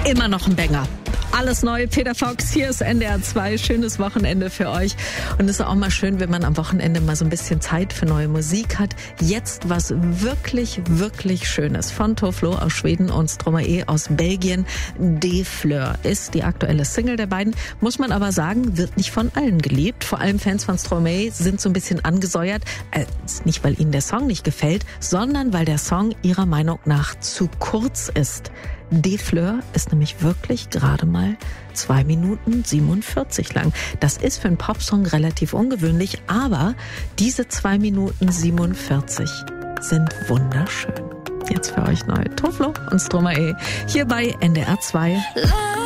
Immer noch ein Banger. Alles neu, Peter Fox, hier ist NDR 2, schönes Wochenende für euch. Und es ist auch mal schön, wenn man am Wochenende mal so ein bisschen Zeit für neue Musik hat. Jetzt was wirklich, wirklich Schönes von Toflo aus Schweden und Stromae aus Belgien. De Fleur ist die aktuelle Single der beiden. Muss man aber sagen, wird nicht von allen geliebt. Vor allem Fans von Stromae sind so ein bisschen angesäuert. Nicht, weil ihnen der Song nicht gefällt, sondern weil der Song ihrer Meinung nach zu kurz ist. De Fleur ist nämlich wirklich gerade mal 2 Minuten 47 lang. Das ist für einen Popsong relativ ungewöhnlich, aber diese 2 Minuten 47 sind wunderschön. Jetzt für euch neu Toflo und Stromae hier bei NDR 2.